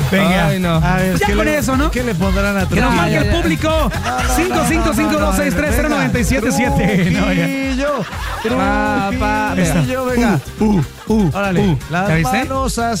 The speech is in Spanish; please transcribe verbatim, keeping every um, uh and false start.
Venga. Ay, no. A ver, Ya ¿qué con le- eso, ¿no? ¿Qué le pondrán atrás? Que nos No, marque ya, el ya. público. cinco cinco cinco dos seis tres cero nueve siete siete. No, ya. Trujillo, Pa, pa, Trujillo, venga. Uh, uh, uh, Órale, uh. las ¿Ya viste? manos así.